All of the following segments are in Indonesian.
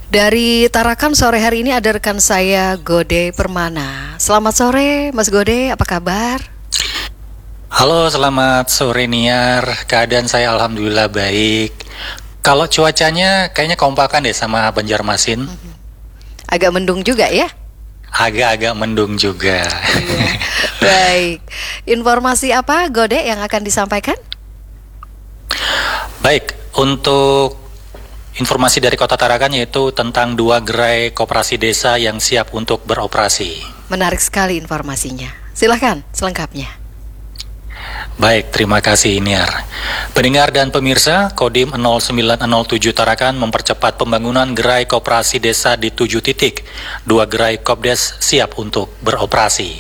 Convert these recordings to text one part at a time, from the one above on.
Dari Tarakan sore hari ini ada rekan saya Gode Permana. Selamat sore Mas Gode, apa kabar? Halo, selamat sore Niar. Keadaan saya alhamdulillah baik. Kalau cuacanya kayaknya kompakan deh sama Banjarmasin. Agak mendung juga ya? Agak-agak mendung juga. Iya. Baik. Informasi apa Gode yang akan disampaikan? Baik, untuk informasi dari Kota Tarakan yaitu tentang 2 gerai koperasi desa yang siap untuk beroperasi. Menarik sekali informasinya. Silahkan selengkapnya. Baik, terima kasih Niar. Pendengar dan pemirsa, Kodim 0907 Tarakan mempercepat pembangunan gerai koperasi desa di 7 titik. 2 gerai Kopdes siap untuk beroperasi.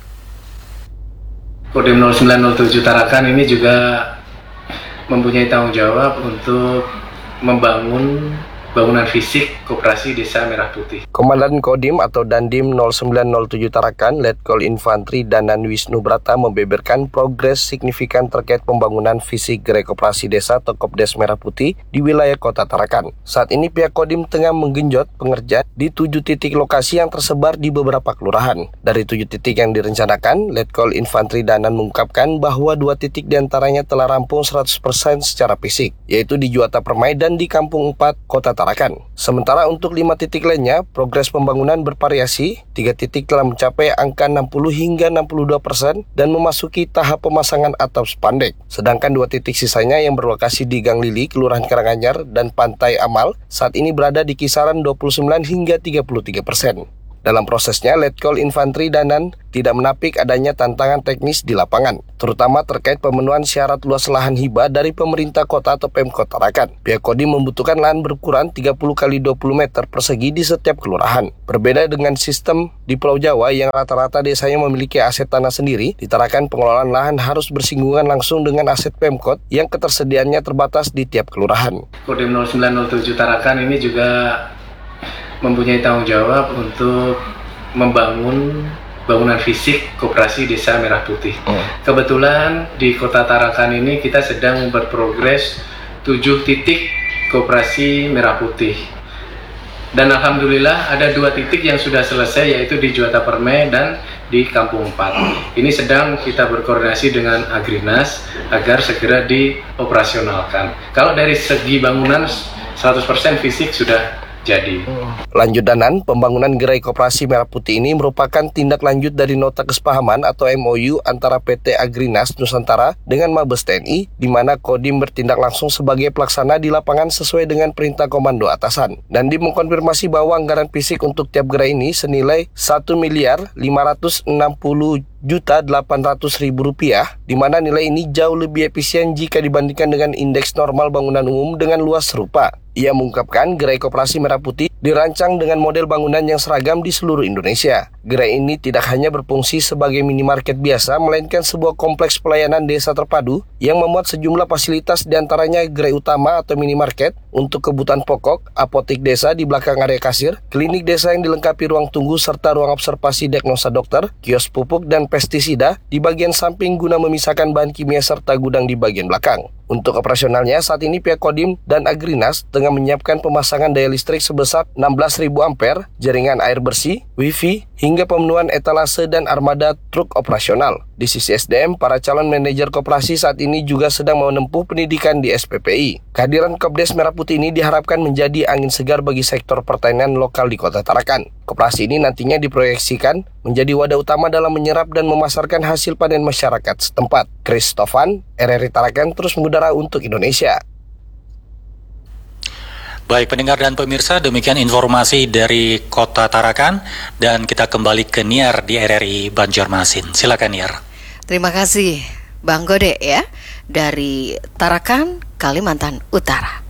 Kodim 0907 Tarakan ini juga mempunyai tanggung jawab untuk membangun bangunan fisik koperasi desa Merah Putih. Komandan Kodim atau Dandim 0907 Tarakan, Letkol Infantri Danan Wisnu Brata membeberkan progres signifikan terkait pembangunan fisik gerai koperasi desa atau Kopdes Merah Putih di wilayah Kota Tarakan. Saat ini pihak Kodim tengah menggenjot pengerjaan di 7 titik lokasi yang tersebar di beberapa kelurahan. Dari 7 titik yang direncanakan, Letkol Infantri Danan mengungkapkan bahwa 2 titik diantaranya telah rampung 100% secara fisik, yaitu di Juwata Permai dan di Kampung 4, Kota Tarakan. Sementara untuk 5 titik lainnya, progres pembangunan bervariasi. 3 titik telah mencapai angka 60 hingga 62% dan memasuki tahap pemasangan atap spandek. Sedangkan 2 titik sisanya yang berlokasi di Gang Lili, Kelurahan Karanganyar, dan Pantai Amal saat ini berada di kisaran 29 hingga 33%. Dalam prosesnya, Letkol Infantri Danan tidak menapik adanya tantangan teknis di lapangan, terutama terkait pemenuhan syarat luas lahan hibah dari pemerintah kota atau Pemkot Tarakan. Pihak Kodim membutuhkan lahan berukuran 30 x 20 meter persegi di setiap kelurahan. Berbeda dengan sistem di Pulau Jawa yang rata-rata desanya memiliki aset tanah sendiri, di Tarakan pengelolaan lahan harus bersinggungan langsung dengan aset Pemkot yang ketersediaannya terbatas di tiap kelurahan. Kodim 0907 Tarakan ini juga mempunyai tanggung jawab untuk membangun bangunan fisik koperasi desa Merah Putih. Kebetulan di Kota Tarakan ini kita sedang berprogres 7 titik koperasi Merah Putih. Dan alhamdulillah ada 2 titik yang sudah selesai, yaitu di Juwata Permai dan di Kampung 4. Ini sedang kita berkoordinasi dengan Agrinas agar segera dioperasionalkan. Kalau dari segi bangunan 100% fisik sudah jadi. Lanjut Danan, pembangunan gerai koperasi Merah Putih ini merupakan tindak lanjut dari nota kesepahaman atau MOU antara PT Agrinas Nusantara dengan Mabes TNI, di mana Kodim bertindak langsung sebagai pelaksana di lapangan sesuai dengan perintah komando atasan. Dan mengkonfirmasi bahwa anggaran fisik untuk tiap gerai ini senilai Rp1.560.800.000, di mana nilai ini jauh lebih efisien jika dibandingkan dengan indeks normal bangunan umum dengan luas serupa. Ia mengungkapkan gerai koperasi Merah Putih dirancang dengan model bangunan yang seragam di seluruh Indonesia. Gerai ini tidak hanya berfungsi sebagai minimarket biasa, melainkan sebuah kompleks pelayanan desa terpadu yang memuat sejumlah fasilitas, diantaranya gerai utama atau minimarket untuk kebutuhan pokok, apotek desa di belakang area kasir, klinik desa yang dilengkapi ruang tunggu serta ruang observasi diagnosa dokter, kios pupuk dan pestisida di bagian samping guna memisahkan bahan kimia serta gudang di bagian belakang. Untuk operasionalnya, saat ini pihak Kodim dan Agrinas tengah menyiapkan pemasangan daya listrik sebesar 16.000 ampere, jaringan air bersih, wifi, hingga pemenuhan etalase dan armada truk operasional. Di sisi SDM, para calon manajer koperasi saat ini juga sedang menempuh pendidikan di SPPI. Kehadiran Kopdes Merah Putih ini diharapkan menjadi angin segar bagi sektor pertanian lokal di Kota Tarakan. Koperasi ini nantinya diproyeksikan menjadi wadah utama dalam menyerap dan memasarkan hasil panen masyarakat setempat. Christofan, RRI Tarakan terus mengudara untuk Indonesia. Baik pendengar dan pemirsa, demikian informasi dari Kota Tarakan dan kita kembali ke Niar di RRI Banjarmasin. Silakan Niar. Terima kasih Bang Gode ya, dari Tarakan, Kalimantan Utara.